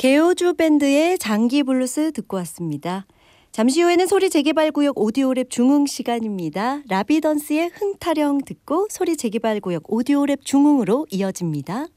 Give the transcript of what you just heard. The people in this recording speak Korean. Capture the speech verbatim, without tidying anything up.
개요주 밴드의 장기 블루스 듣고 왔습니다. 잠시 후에는 소리 재개발구역 오디오랩 중흥 시간입니다. 라비던스의 흥타령 듣고 소리 재개발구역 오디오랩 중흥으로 이어집니다.